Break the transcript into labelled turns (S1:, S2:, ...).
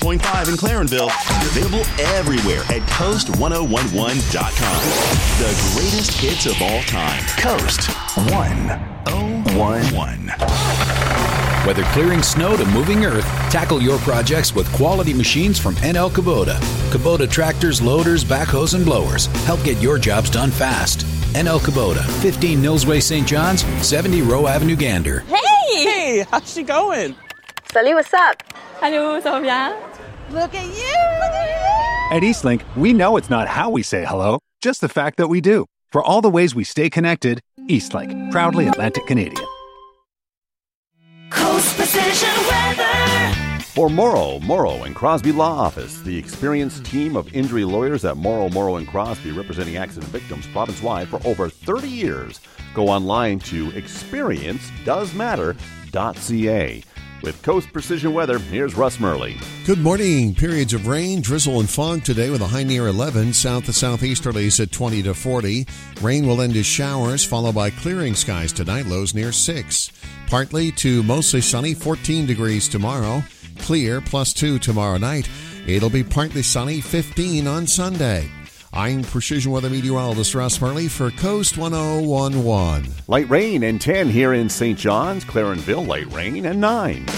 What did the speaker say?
S1: 101.5 in Clarenville. Available everywhere at Coast1011.com. The greatest hits of all time. Coast 1011.
S2: Whether clearing snow to moving earth, tackle your projects with quality machines from NL Kubota. Kubota tractors, loaders, backhoes, and blowers help get your jobs done fast. NL Kubota, 15 Millsway St. John's, 70 Rowe Avenue Gander.
S3: Hey, how's she going?
S4: Salut, what's up?
S5: Allô, ça va bien?
S4: Look at you!
S6: At Eastlink, we know it's not how we say hello, just the fact that we do. For all the ways we stay connected, Eastlink, proudly Atlantic Canadian.
S7: Coast Precision Weather.
S8: For Morrow and Crosby Law Office, the experienced team of injury lawyers at Morrow and Crosby, representing accident victims province-wide for over 30 years. Go online to experiencedoesmatter.ca. With Coast Precision Weather, here's Russ Murley.
S9: Good morning. Periods of rain, drizzle, and fog today with a high near 11. South to southeasterlies at 20 to 40. Rain will end as showers, followed by clearing skies tonight, lows near 6. Partly to mostly sunny, 14 degrees tomorrow. Clear, +2 tomorrow night. It'll be partly sunny, 15 on Sunday. I'm Precision Weather Meteorologist Russ Murley for Coast 1011.
S8: Light rain and 10 here in St. John's. Clarenville, light rain and 9.